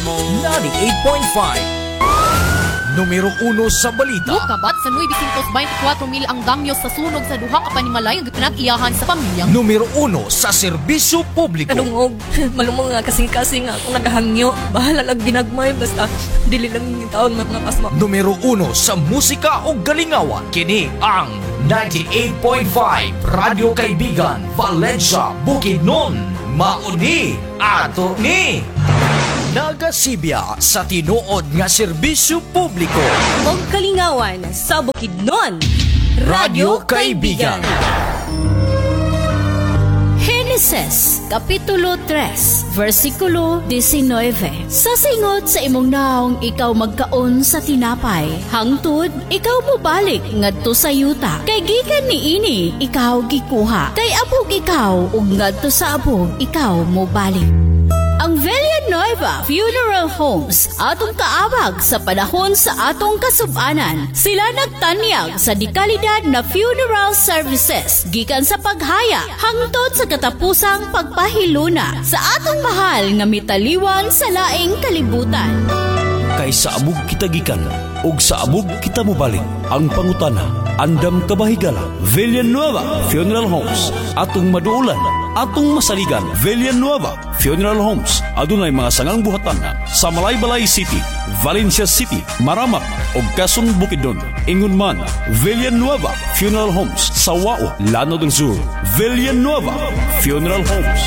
98.5 Numero 1 sa balita. Kabat sa 924 mil ang damyo sa sunog sa duha ka panimalay ang pinag-iyahan sa pamilyang. Numero 1 sa serbisyo publiko. Kanungog, malumong nga kasing-kasing nga akong nagahangyo. Bahala lang ginagmay, basta dili lang yung taon mga kasma. Numero 1 sa musika o galingawan. Kini ang 98.5 Radio Kaibigan, Valencia, Bukidnon. Mauni ato ni nagasibya sa tinuod nga serbisyo publiko Og kalingawan sa Bukidnon, Radio Kaibigan. Genesis, Kapitulo 3, versikulo 19. Sa singot sa imong naong ikaw magkaon sa tinapay, hangtod ikaw mobalik ngadto sa yuta. Kay gikan niini ikaw gikuha, kay abog ikaw ug ngadto sa abog ikaw mobalik. Ang Villanueva Funeral Homes atong kaabag sa panahon sa atong kasubanan. Sila nagtanyag sa dekalidad na funeral services gikan sa paghaya hangtod sa katapusang pagpahiluna sa atong mahal nga mitaliwan sa laing kalibutan. Kay sa amog kita gikan ug sa amog kita mobalik. Ang pangutana, andam kabahigala. Villanueva Funeral Homes atong maduulan, atong masaligan. Villanueva Funeral Homes adunay mga sangang buhatan sa Malaybalay City, Valencia City, Maramak ug Quezon, Bukidnon. Ingon man, Villanueva Funeral Homes sa Wao, Llano del Sur. Villanueva Funeral Homes.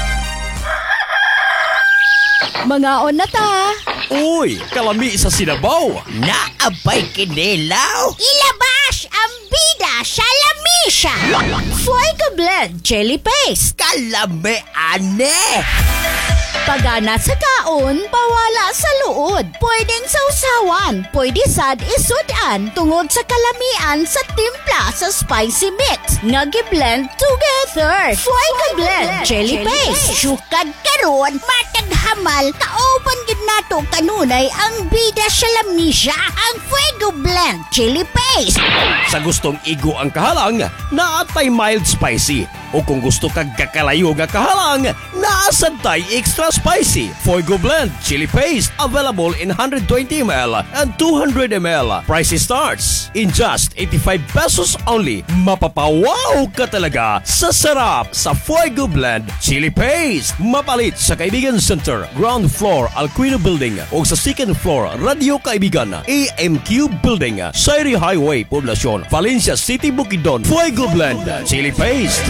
Mangaon na ta. Uy, kalami sa Sinabaw. Naabay kinilaw. Ilabas ang bida sa lamisa. Fuego Blend Chili Paste. Kalami ane. Pagana sa kaon, pawala sa luod. Pwedeng sausawan, pwede sad isudan tungod sa kalamian sa timpla sa spicy mix. Nga gi-blend together. Fuego Blend Chili Paste. Sukad karon, matag hamal, kauban gid nato kanunay ang bida sa lamisa. Ang Fuego Blend Chili Paste. Sa gustong igo ang kahalang, naatay mild spicy. O kung gusto kag kakalayo nga kahalang, naasantay extra spicy. Fuego Blend Chili Paste available in 120 ml and 200 ml. Price starts in just 85 pesos only. Mapapawaw ka talaga sa sarap sa Fuego Blend Chili Paste. Mapalit sa Kaibigan Center, ground floor Alquino Building o sa second floor Radio Kaibigan, AMQ Building, Sairi Highway, Poblacion, Valencia City, Bukidnon. Fuego Blend Chili Paste.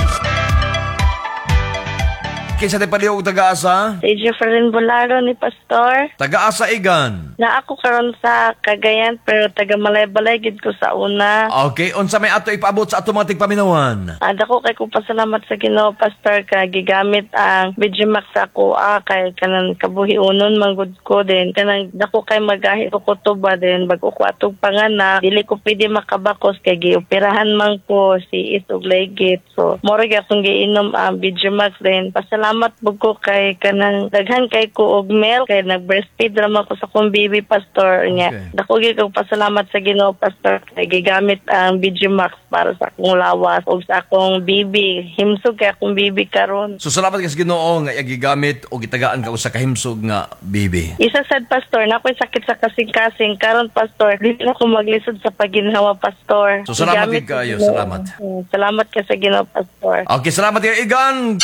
Kinsa te paliw og taga-asa? Si Jefferin Bolaro ni Pastor. Taga-asa igan. Na ako karon sa Cagayan pero taga Malaybalay gid ko sa una. Okay, unsa may ato ipaabot sa ato mga tigpaminawan? Dako kay ko pasalamat sa Ginoo Pastor kay gigamit ang Vigimax sa ako kay kanang kabuhiunon manggod ko din kanang dako kay magahi ko kutoba din bag-o ko atong panganak dili ko pwede makabakos kay gioperahan man ko si isog legit. So mora gyud akong giinom ang Vigimax din. Pasalamat pug ko kay kanang daghan kay ko og milk kay nag-breastfeed ra man ko sa akong baby Pastor nya. Okay. Dako gyud kong pasalamat sa Ginoo Pastor kay gigamit ang Vigimax para sa akong lawas og sa akong baby. Himsog kay akong baby karon. So salamat ka sa Ginoo nga gigamit o gitagaan ka sa kahimsog nga baby. Isa sad Pastor, nakoy sakit sa kasing-kasing karon Pastor. Dili na ko maglisod sa paginhawa Pastor. So salamat Gigamit gid kayo, ko. salamat. Salamat ka sa Ginoo Pastor. Okay, salamat kayo igan.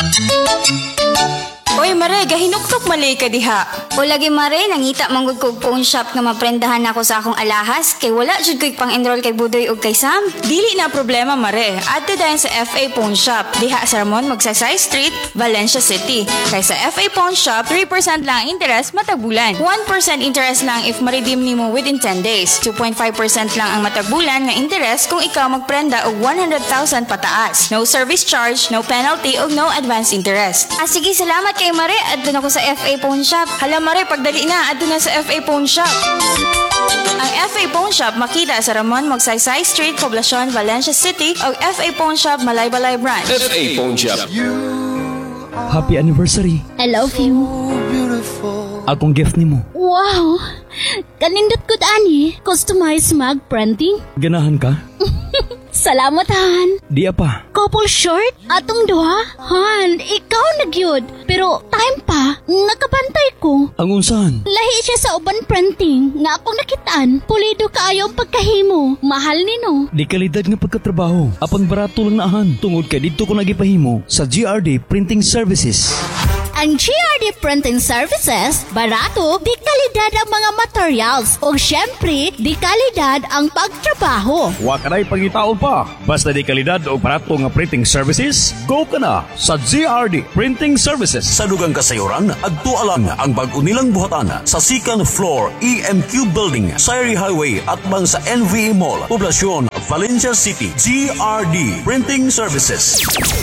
Oy Mare, gahinuktok malay ka diha. O lagi Mare, nangita manggod ko phone shop nga maprendahan ako sa akong alahas kay wala jud ko'y pang-enroll kay Budoy ug kay Sam. Dili na problema Mare. Adto dayon sa FA Phone Shop. Diha sa Ramon Magsaysay Street, Valencia City. Kay sa FA Phone Shop, 3% lang ang interest matag bulan. 1% interest lang if ma-redeem nimo within 10 days. 2.5% lang ang matag bulan nga interest kung ikaw magprenda og 100,000 pataas. No service charge, no penalty ug no advance interest. Sige, salamat kay Mare. Adto na ko sa FA Phone Shop. Hala Mare, pagdali na adto na sa FA Phone Shop. Ang FA Phone Shop makita sa Ramon Magsaysay Street, Poblacion, Valencia City o FA Phone Shop, Malaybalay Branch. FA Phone Shop. Happy anniversary. I love you. Akong gift nimo. Wow! Kanindot ko ani. Customized mug printing. Ganahan ka? Salamat, Han. Di apa. Couple short? Atong duha? Han, ikaw nagyod. Pero time pa, nakabantay ko. Ang unsahan? Lahi siya sa uban printing nga akong nakitaan. Pulido kaayo ang pagkahimo. Mahal nino. Di kalidad nga pagkatrabaho. Apang barato lang naahan. Tungod kay dito ko nagipahimo sa GRD Printing Services. Ang GRD Printing Services, barato, di kalidad ang mga materials. O syempre, di kalidad ang pagtrabaho. Wa ka na'y pangitaon pa. Basta di kalidad o barato nga printing services, go ka na sa GRD Printing Services. Sa dugang kasayuran, agtualang ang bag-o nilang buhatan sa second floor EMQ Building, Sayri Highway at bang sa NVE Mall, Poblasyon, Valencia City. GRD Printing Services.